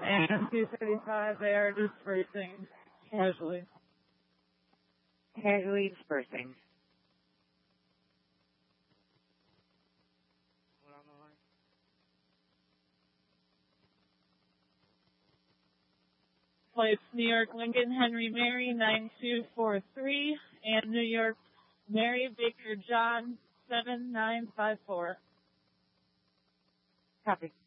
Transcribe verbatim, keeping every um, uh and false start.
And two thirty-five, they are dispersing casually. Casually dispersing. Flights New York Lincoln Henry Mary nine two four three and New York Mary Baker John seven nine five four. Copy.